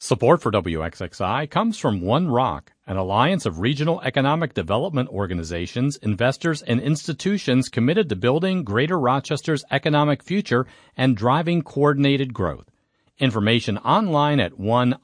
Support for WXXI comes from One Rock, an alliance of regional economic development organizations, investors, and institutions committed to building Greater Rochester's economic future and driving coordinated growth. Information online at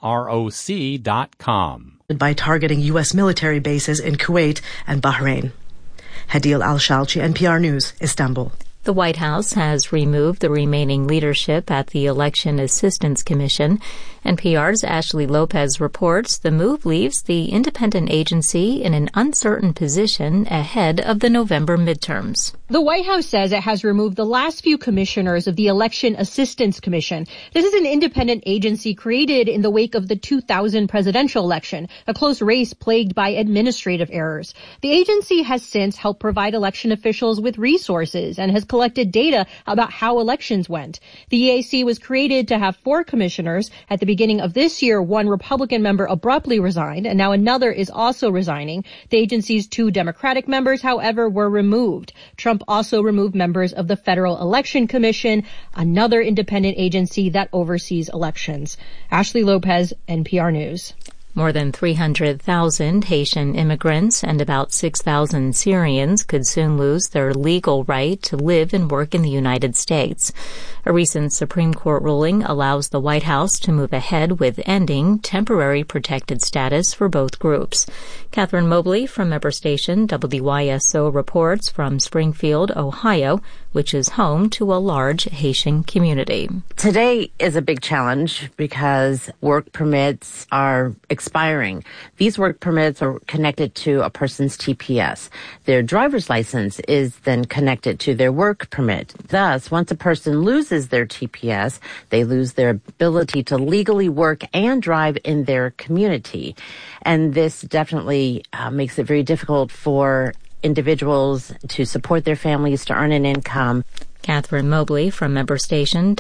oneroc.com. By targeting U.S. military bases in Kuwait and Bahrain. Hadil Al-Shalchi, NPR News, Istanbul. The White House has removed the remaining leadership at the Election Assistance Commission. NPR's Ashley Lopez reports the move leaves the independent agency in an uncertain position ahead of the November midterms. The White House says it has removed the last few commissioners of the Election Assistance Commission. This is an independent agency created in the wake of the 2000 presidential election, a close race plagued by administrative errors. The agency has since helped provide election officials with resources and has collected data about how elections went. The EAC was created to have 4 commissioners. At the beginning of this year, one Republican member abruptly resigned, and now another is also resigning. The agency's 2 Democratic members, however, were removed. Trump also removed members of the Federal Election Commission, another independent agency that oversees elections. Ashley Lopez, NPR News. More than 300,000 Haitian immigrants and about 6,000 Syrians could soon lose their legal right to live and work in the United States. A recent Supreme Court ruling allows the White House to move ahead with ending temporary protected status for both groups. Catherine Mobley from member station WYSO reports from Springfield, Ohio, which is home to a large Haitian community. Today is a big challenge because work permits are expiring. These work permits are connected to a person's TPS. Their driver's license is then connected to their work permit. Thus, once a person loses their TPS, they lose their ability to legally work and drive in their community. And this definitely makes it very difficult for individuals to support their families, to earn an income. Catherine Mobley from member station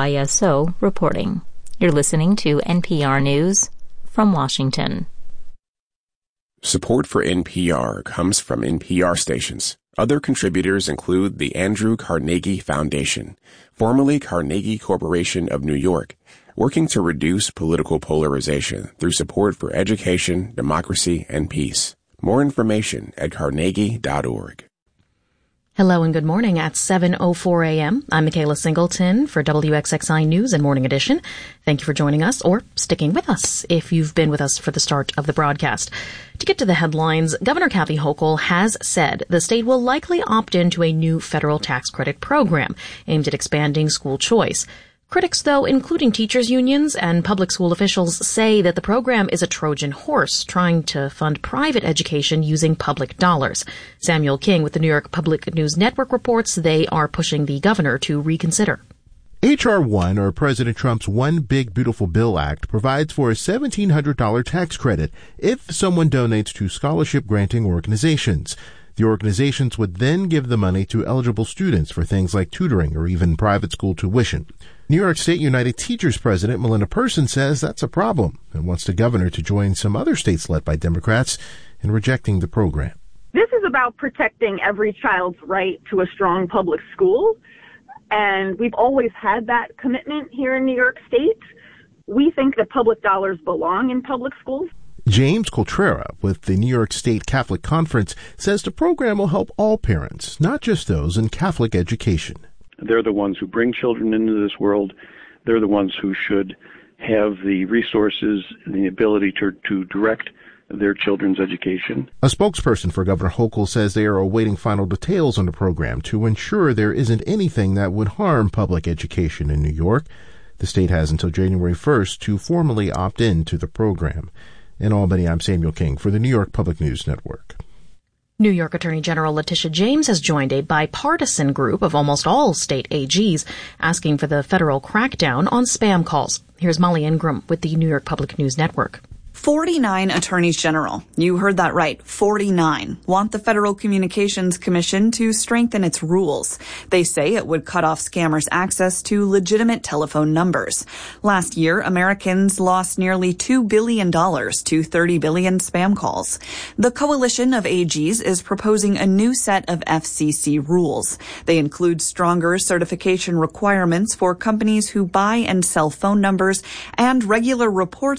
WYSO reporting. You're listening to NPR News from Washington. Support for NPR comes from NPR stations. Other contributors include the Andrew Carnegie Foundation, formerly Carnegie Corporation of New York, working to reduce political polarization through support for education, democracy, and peace. More information at carnegie.org. Hello and good morning at 7:04 a.m. I'm Michaela Singleton for WXXI News and Morning Edition. Thank you for joining us or sticking with us if you've been with us for the start of the broadcast. To get to the headlines, Governor Kathy Hochul has said the state will likely opt into a new federal tax credit program aimed at expanding school choice. Critics, though, including teachers' unions and public school officials, say that the program is a Trojan horse trying to fund private education using public dollars. Samuel King with the New York Public News Network reports they are pushing the governor to reconsider. H.R. 1, or President Trump's One Big Beautiful Bill Act, provides for a $1,700 tax credit if someone donates to scholarship-granting organizations. The organizations would then give the money to eligible students for things like tutoring or even private school tuition. New York State United Teachers President Melinda Person says that's a problem and wants the governor to join some other states led by Democrats in rejecting the program. This is about protecting every child's right to a strong public school, and we've always had that commitment here in New York State. We think that public dollars belong in public schools. James Coltrera with the New York State Catholic Conference says the program will help all parents, not just those in Catholic education. They're the ones who bring children into this world. They're the ones who should have the resources and the ability to direct their children's education. A spokesperson for Governor Hochul says they are awaiting final details on the program to ensure there isn't anything that would harm public education in New York. The state has until January 1st to formally opt in to the program. In Albany, I'm Samuel King for the New York Public News Network. New York Attorney General Letitia James has joined a bipartisan group of almost all state AGs asking for the federal crackdown on spam calls. Here's Molly Ingram with the New York Public News Network. 49 attorneys general, you heard that right, 49, want the Federal Communications Commission to strengthen its rules. They say it would cut off scammers' access to legitimate telephone numbers. Last year, Americans lost nearly $2 billion to 30 billion spam calls. The coalition of AGs is proposing a new set of FCC rules. They include stronger certification requirements for companies who buy and sell phone numbers and regular reports